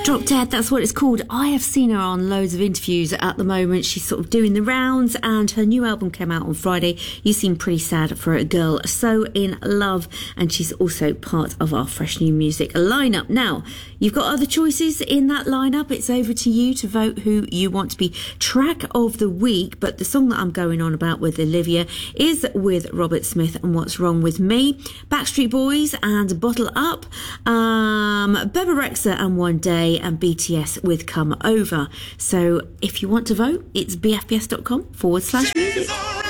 Drop Dead, that's what it's called. I have seen her on loads of interviews at the moment. She's sort of doing the rounds, and her new album came out on Friday. You seem pretty sad for a girl so in love, and she's also part of our fresh new music lineup. Now, you've got other choices in that lineup. It's over to you to vote who you want to be track of the week, but the song that I'm going on about with Olivia is with Robert Smith and What's Wrong With Me, Backstreet Boys and Bottle Up, Bebe Rexha and One Day, and BTS with Come Over. So if you want to vote, it's bfbs.com/music.